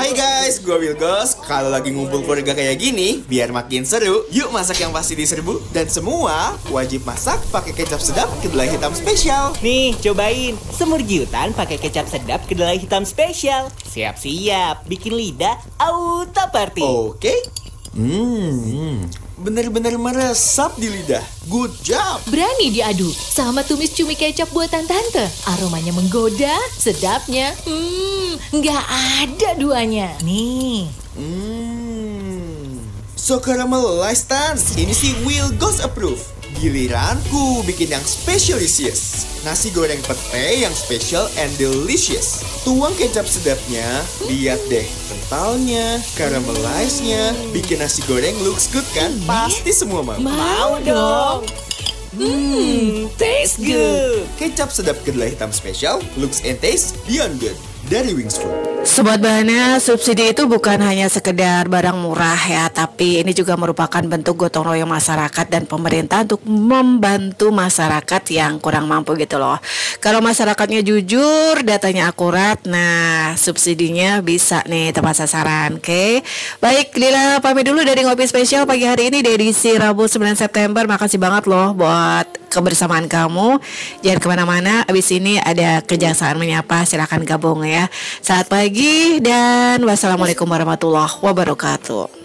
Hai guys, gue Wilgos. Kalau lagi ngumpul keluarga kayak gini, biar makin seru, yuk masak yang pasti diserbu. Dan semua wajib masak pakai kecap sedap kedelai hitam spesial. Nih, cobain semur jiutan pakai kecap sedap kedelai hitam spesial. Siap-siap, bikin lidah auto party. Oke. Bener-bener meresap di lidah. Good job. Berani diadu sama tumis cumi kecap buatan tante. Aromanya menggoda, sedapnya, nggak ada duanya. Nih, So caramelized Tan. Ini sih Wilgos approve. Giliranku bikin yang specialisius. Nasi goreng pete yang special and delicious. Tuang kecap sedapnya, lihat deh kentalnya, caramelized-nya. Bikin nasi goreng looks good kan? Pasti semua mau. Mau dong. taste good. Kecap sedap kedelai hitam special, looks and taste beyond good. Dari Wings Food. Sobat Bahana, subsidi itu bukan hanya sekedar barang murah ya, tapi ini juga merupakan bentuk gotong royong masyarakat dan pemerintah untuk membantu masyarakat yang kurang mampu gitu loh. Kalau masyarakatnya jujur, datanya akurat, nah subsidinya bisa nih tepat sasaran. Oke. Baik, Lila pamit dulu dari Ngopi Spesial pagi hari ini di edisi Rabu 9 September. Makasih banget loh buat kebersamaan kamu. Jangan kemana-mana, abis ini ada Kejaksaan Menyapa, silakan gabung ya. Selamat pagi dan wassalamualaikum warahmatullahi wabarakatuh.